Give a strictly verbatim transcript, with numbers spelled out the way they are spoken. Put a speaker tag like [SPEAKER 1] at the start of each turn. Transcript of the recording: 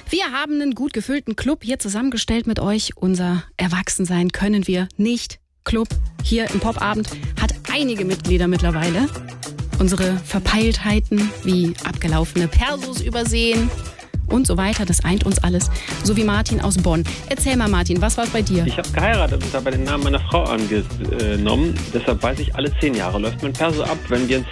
[SPEAKER 1] Wir haben einen gut gefüllten Club hier zusammengestellt mit euch. Unser Erwachsensein können wir nicht. Club hier im Popabend hat einige Mitglieder mittlerweile. Unsere Verpeiltheiten wie abgelaufene Persos übersehen und so weiter, das eint uns alles. So wie Martin aus Bonn. Erzähl mal, Martin, was war es bei dir?
[SPEAKER 2] Ich habe geheiratet und dabei den Namen meiner Frau angenommen. Deshalb weiß ich, alle zehn Jahre läuft mein Perso ab, wenn wir ein